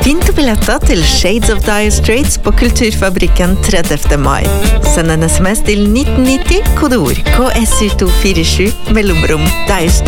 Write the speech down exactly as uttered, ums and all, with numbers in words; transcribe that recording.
Vinn to billetter til Shades of Dire Straits på Kulturfabrikken tredivte mai. Send en sms til nitten nitti, kodeord K S U to fire sju, mellomrom Dire Straits.